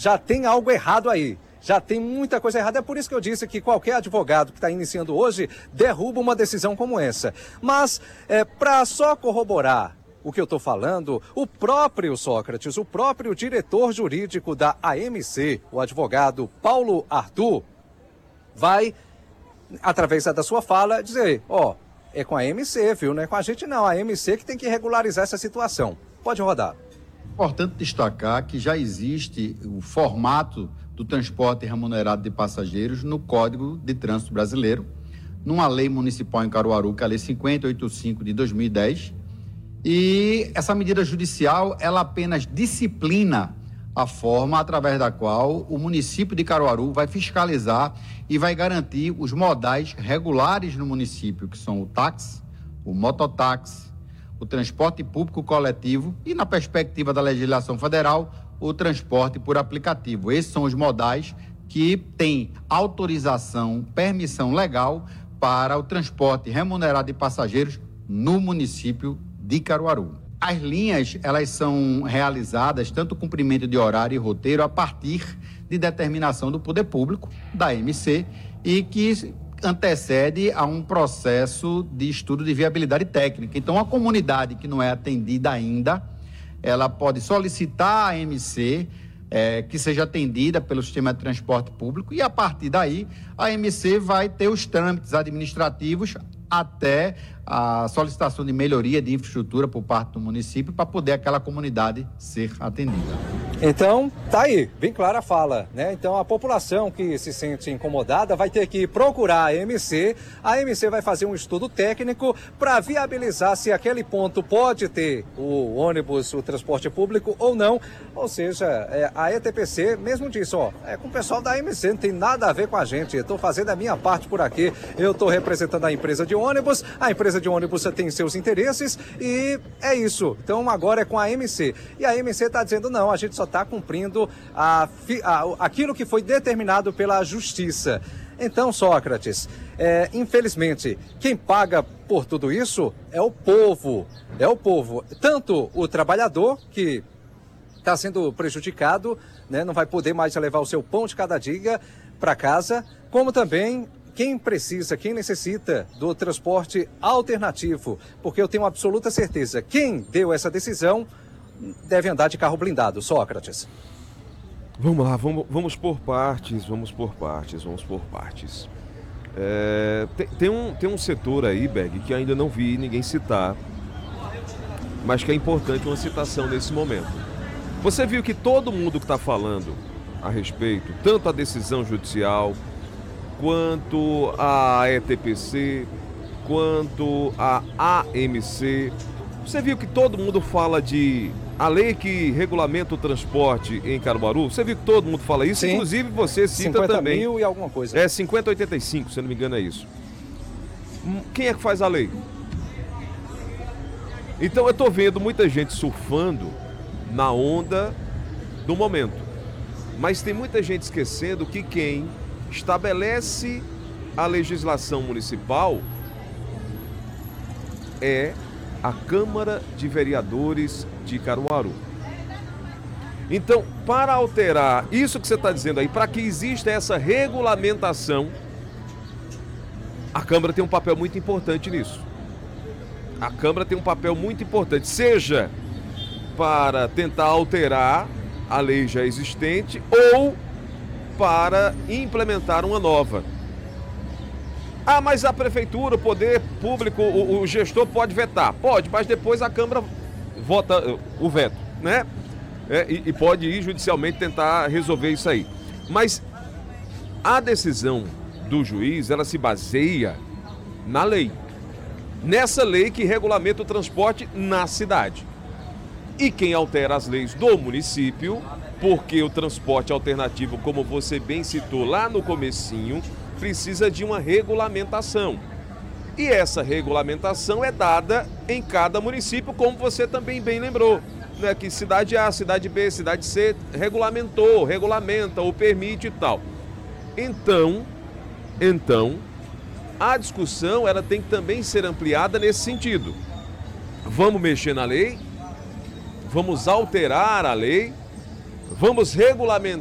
já tem algo errado aí. Já tem muita coisa errada. É por isso que eu disse que qualquer advogado que está iniciando hoje derruba uma decisão como essa. Mas, para só corroborar o que eu estou falando, o próprio Sócrates, o próprio diretor jurídico da AMC, o advogado Paulo Arthur, vai, através da sua fala, dizer, é com a AMC, viu? Não é com a gente não. A AMC que tem que regularizar essa situação. Pode rodar. Importante destacar que já existe o formato do transporte remunerado de passageiros no Código de Trânsito Brasileiro, numa lei municipal em Caruaru, que é a Lei 5085 de 2010, e essa medida judicial, ela apenas disciplina a forma através da qual o município de Caruaru vai fiscalizar e vai garantir os modais regulares no município, que são o táxi, o mototáxi, o transporte público coletivo e, na perspectiva da legislação federal, o transporte por aplicativo. Esses são os modais que têm autorização, permissão legal para o transporte remunerado de passageiros no município de Caruaru. As linhas, elas são realizadas, tanto o cumprimento de horário e roteiro, a partir de determinação do poder público, da AMC, e que antecede a um processo de estudo de viabilidade técnica. Então, a comunidade que não é atendida ainda, ela pode solicitar a AMC que seja atendida pelo sistema de transporte público e, a partir daí, a AMC vai ter os trâmites administrativos até a solicitação de melhoria de infraestrutura por parte do município para poder aquela comunidade ser atendida. Então, tá aí, bem clara a fala, né? Então, a população que se sente incomodada vai ter que procurar a AMC vai fazer um estudo técnico para viabilizar se aquele ponto pode ter o ônibus, o transporte público ou não. Ou seja, a ETPC mesmo disse, é com o pessoal da AMC, não tem nada a ver com a gente, eu estou fazendo a minha parte por aqui, eu estou representando a empresa de ônibus, a empresa de ônibus tem seus interesses e é isso. Então, agora é com a AMC. E a AMC está dizendo, não, a gente só está cumprindo aquilo que foi determinado pela Justiça. Então, Sócrates, infelizmente, quem paga por tudo isso é o povo. É o povo. Tanto o trabalhador, que está sendo prejudicado, né, não vai poder mais levar o seu pão de cada dia para casa, como também quem precisa, quem necessita do transporte alternativo. Porque eu tenho absoluta certeza, quem deu essa decisão deve andar de carro blindado. Sócrates. Vamos lá, vamos por partes. Tem um setor aí, Berg, que ainda não vi ninguém citar, mas que é importante uma citação nesse momento. Você viu que todo mundo que está falando a respeito, tanto a decisão judicial, quanto a ETPC, quanto a AMC, você viu que todo mundo fala de a lei que regulamenta o transporte em Caruaru? Você viu que todo mundo fala isso? Sim. Inclusive você cita 50 também. 50 mil e alguma coisa. 5085, se não me engano é isso. Quem é que faz a lei? Então eu tô vendo muita gente surfando na onda do momento. Mas tem muita gente esquecendo que quem estabelece a legislação municipal é a Câmara de Vereadores de Caruaru. Então, para alterar isso que você está dizendo aí, para que exista essa regulamentação, a Câmara tem um papel muito importante nisso. A Câmara tem um papel muito importante, seja para tentar alterar a lei já existente ou para implementar uma nova. Mas a prefeitura, o poder público, o gestor pode vetar. Pode, mas depois a Câmara vota o veto, né? E pode ir judicialmente tentar resolver isso aí. Mas a decisão do juiz, ela se baseia na lei. Nessa lei que regulamenta o transporte na cidade. E quem altera as leis do município, porque o transporte alternativo, como você bem citou lá no comecinho, precisa de uma regulamentação. E essa regulamentação é dada em cada município, como você também bem lembrou, né? Que cidade A, cidade B, cidade C regulamenta ou permite e tal. Então, a discussão ela tem que também ser ampliada nesse sentido. Vamos mexer na lei, vamos alterar a lei, vamos regulamentar